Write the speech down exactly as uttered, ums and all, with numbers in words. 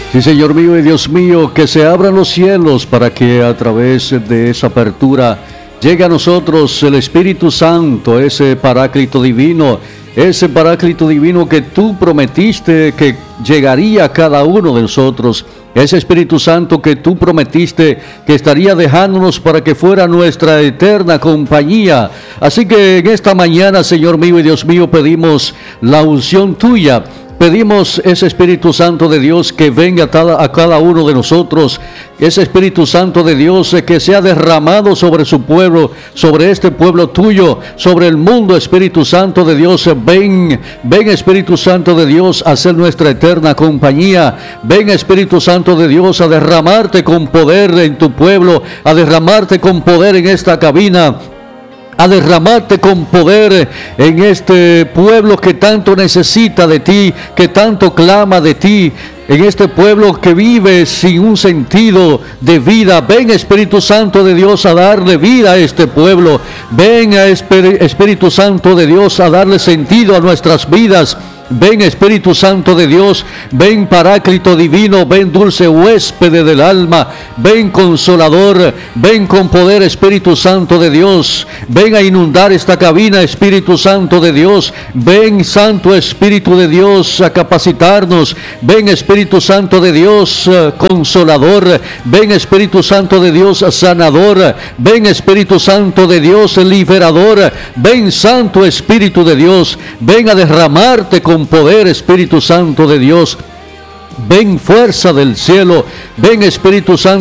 Sí, Señor mío y Dios mío, que se abran los cielos para que a través de esa apertura llegue a nosotros el Espíritu Santo, ese Paráclito divino, ese Paráclito divino que tú prometiste que llegaría a cada uno de nosotros, ese Espíritu Santo que tú prometiste que estaría dejándonos para que fuera nuestra eterna compañía. Así que en esta mañana, Señor mío y Dios mío, pedimos la unción tuya. Pedimos ese Espíritu Santo de Dios que venga a cada, a cada uno de nosotros, ese Espíritu Santo de Dios que sea derramado sobre su pueblo, sobre este pueblo tuyo, sobre el mundo. Espíritu Santo de Dios, ven, ven Espíritu Santo de Dios a ser nuestra eterna compañía. Ven Espíritu Santo de Dios a derramarte con poder en tu pueblo, a derramarte con poder en esta cabina, a derramarte con poder en este pueblo que tanto necesita de ti, que tanto clama de ti, en este pueblo que vive sin un sentido de vida. Ven Espíritu Santo de Dios a darle vida a este pueblo. Ven a Espíritu Santo de Dios a darle sentido a nuestras vidas. Ven Espíritu Santo de Dios, ven Paráclito divino, ven dulce huésped del alma, ven Consolador, ven con poder Espíritu Santo de Dios, ven a inundar esta cabina Espíritu Santo de Dios, ven Santo Espíritu de Dios a capacitarnos, ven Espíritu Santo de Dios Consolador, ven Espíritu Santo de Dios sanador, ven Espíritu Santo de Dios liberador, ven Santo Espíritu de Dios, ven a derramarte con poder Espíritu Santo de Dios, ven fuerza del cielo, ven Espíritu Santo